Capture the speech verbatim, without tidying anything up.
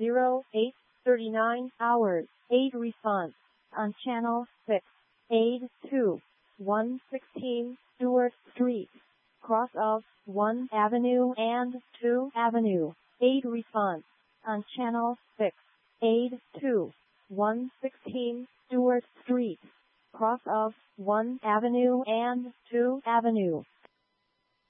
zero eight thirty-nine hours. eight response on channel six. Aid two one sixteen Stewart Street, cross of one Avenue and two Avenue. Aid response on channel six. Aid two one sixteen Stewart Street, cross of one Avenue and two Avenue.